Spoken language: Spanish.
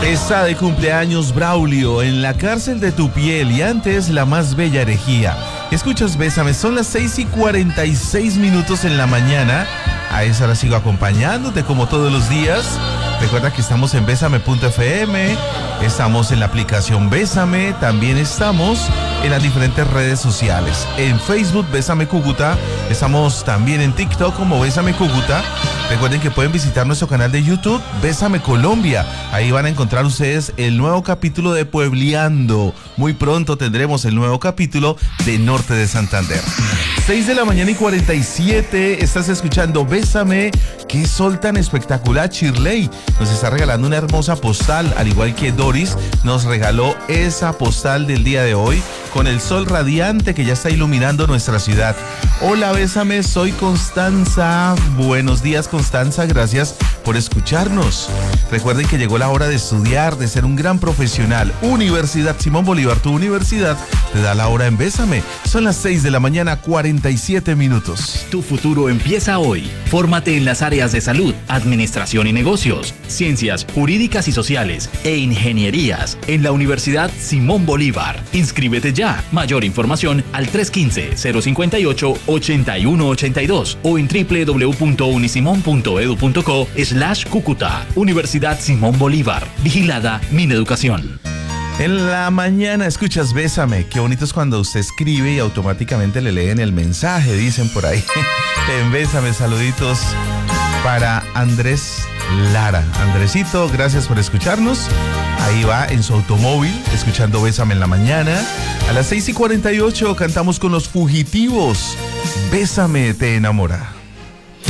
Está de cumpleaños Braulio en la cárcel de tu piel y antes la más bella herejía. Escuchas Bésame, son las 6:46 en la mañana. A esa hora sigo acompañándote como todos los días. Recuerda que estamos en Bésame.fm, estamos en la aplicación Bésame, también estamos en las diferentes redes sociales. En Facebook, Bésame Cúcuta, estamos también en TikTok como Bésame Cúcuta. Recuerden que pueden visitar nuestro canal de YouTube, Bésame Colombia. Ahí van a encontrar ustedes el nuevo capítulo de Puebleando. Muy pronto tendremos el nuevo capítulo de Norte de Santander. 6:47, estás escuchando Bésame. Qué sol tan espectacular. Shirley nos está regalando una hermosa postal, al igual que Doris nos regaló esa postal del día de hoy con el sol radiante que ya está iluminando nuestra ciudad. Hola, Bésame, soy Constanza. Buenos días, Constanza, gracias por escucharnos. Recuerden que llegó la hora de estudiar, de ser un gran profesional. Universidad Simón Bolívar, tu universidad, te da la hora en Bésame. Son las 6:47. Tu futuro empieza hoy. Fórmate en las áreas de salud, administración y negocios, ciencias jurídicas y sociales e ingenierías en la Universidad Simón Bolívar. Inscríbete ya. Mayor información al 315-058-8182 o en www.unisimon.edu.co/Cúcuta. Universidad Simón Bolívar. Vigilada Mineducación. En la mañana escuchas Bésame. Qué bonito es cuando usted escribe y automáticamente le leen el mensaje, dicen por ahí. En Bésame, saluditos para Andrés Lara. Andresito, gracias por escucharnos. Ahí va en su automóvil, escuchando Bésame en la mañana. A las 6:48 cantamos con Los Fugitivos. Bésame te enamora.